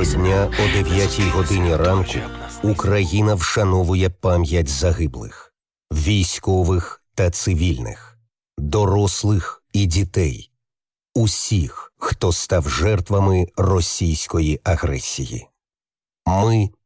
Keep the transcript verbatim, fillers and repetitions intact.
Щодня о дев'ятій годині ранку Україна вшановує пам'ять загиблих, військових та цивільних, дорослих і дітей, усіх, хто став жертвами російської агресії. Ми